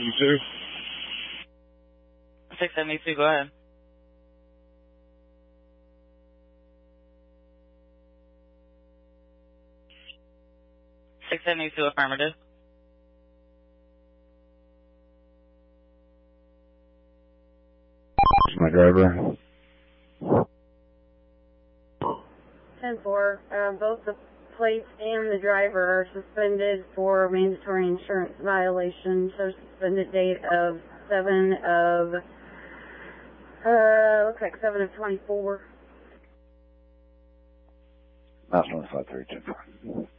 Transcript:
672. 672, go ahead. (672) affirmative. My driver. 10-4. Both the plates and the driver are suspended for mandatory insurance violation. So suspended date of 7/24. Last one, 5324.